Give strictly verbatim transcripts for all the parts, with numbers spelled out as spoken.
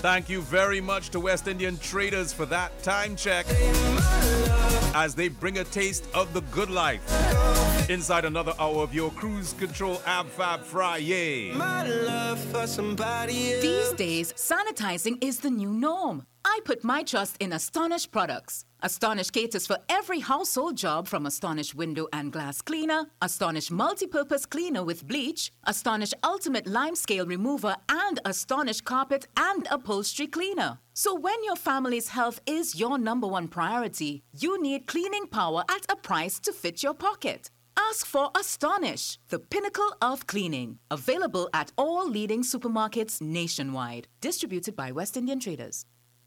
Thank you very much to West Indian Traders for that time check as they bring a taste of the good life inside another hour of your Cruise Control Ab Fab Friday. My love for somebody else. These days, sanitizing is the new norm. I put my trust in Astonish products. Astonish caters for every household job, from Astonish window and glass cleaner, Astonish multi-purpose cleaner with bleach, Astonish ultimate lime scale remover, and Astonish carpet and upholstery cleaner. So when your family's health is your number one priority, you need cleaning power at a price to fit your pocket. Ask for Astonish, the pinnacle of cleaning. Available at all leading supermarkets nationwide. Distributed by West Indian Traders.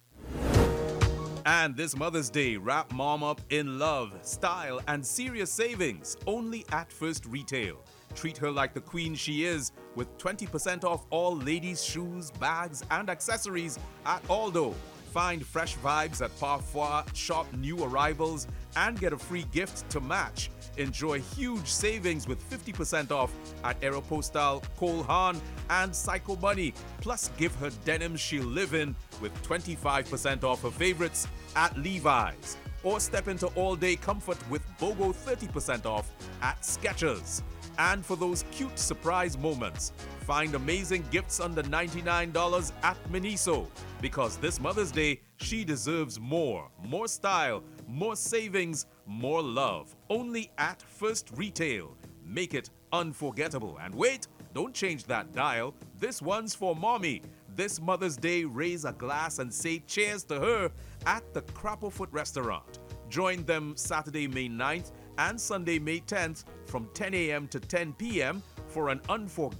And this Mother's Day, wrap mom up in love, style, and serious savings only at First Retail. Treat her like the queen she is with twenty percent off all ladies' shoes, bags, and accessories at Aldo. Find fresh vibes at Parfois, shop new arrivals, and get a free gift to match. Enjoy huge savings with fifty percent off at Aeropostale, Cole Haan, and Psycho Money. Plus, give her denim she'll live in with twenty-five percent off her favorites at Levi's. Or step into all-day comfort with BOGO thirty percent off at Skechers. And for those cute surprise moments, find amazing gifts under ninety-nine dollars at Miniso. Because this Mother's Day, she deserves more. More style, more savings, more love. Only at First Retail. Make it unforgettable. And wait, don't change that dial. This one's for mommy. This Mother's Day, raise a glass and say cheers to her at the Crapplefoot Restaurant. Join them Saturday, May ninth and Sunday, May tenth from ten a.m. to ten p.m. for an unforgettable